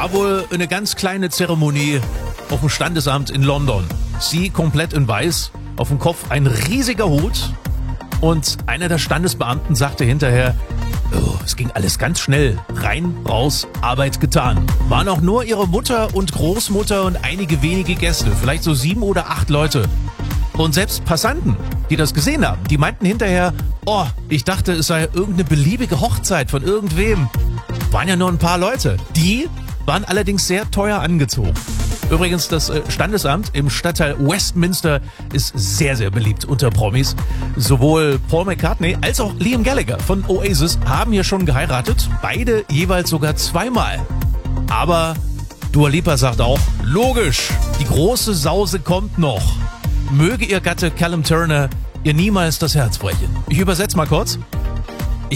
war wohl eine ganz kleine Zeremonie auf dem Standesamt in London. Sie komplett in weiß, auf dem Kopf ein riesiger Hut und einer der Standesbeamten sagte hinterher, oh, es ging alles ganz schnell, rein, raus, Arbeit getan. Waren auch nur ihre Mutter und Großmutter und einige wenige Gäste, vielleicht so 7 oder 8 Leute. Und selbst Passanten, die das gesehen haben, die meinten hinterher, oh, ich dachte, es sei irgendeine beliebige Hochzeit von irgendwem. Waren ja nur ein paar Leute. Die waren allerdings sehr teuer angezogen. Übrigens, das Standesamt im Stadtteil Westminster ist sehr, sehr beliebt unter Promis. Sowohl Paul McCartney als auch Liam Gallagher von Oasis haben hier schon geheiratet. Beide jeweils sogar 2-mal. Aber Dua Lipa sagt auch, logisch, die große Sause kommt noch. Möge ihr Gatte Callum Turner ihr niemals das Herz brechen. Ich übersetze mal kurz.